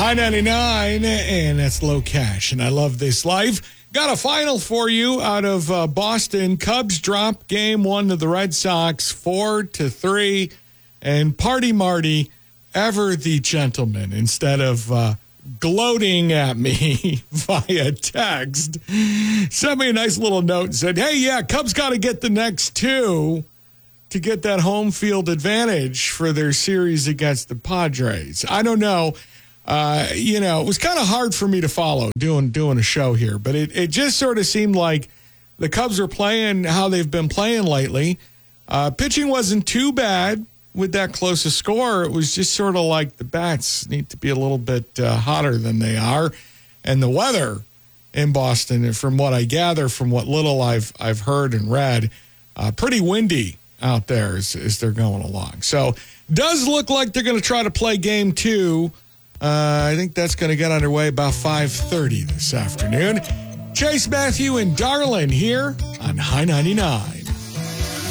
High 99, and that's Low Cash, and I love this life. Got a final for you out of Boston. Cubs drop game one to the Red Sox 4-3, and Party Marty, ever the gentleman, instead of gloating at me via text, sent me a nice little note and said, hey, yeah, Cubs got to get the next two to get that home field advantage for their series against the Padres. I don't know. It was kind of hard for me to follow doing a show here, but it just sort of seemed like the Cubs were playing how they've been playing lately. Pitching wasn't too bad with that close a score. It was just sort of like the bats need to be a little bit hotter than they are. And the weather in Boston, from what I gather, from what little I've heard and read, pretty windy out there as they're going along. So does look like they're going to try to play game two. I think that's going to get underway about 5:30 this afternoon. Chase, Matthew, and Darlin here on High 99.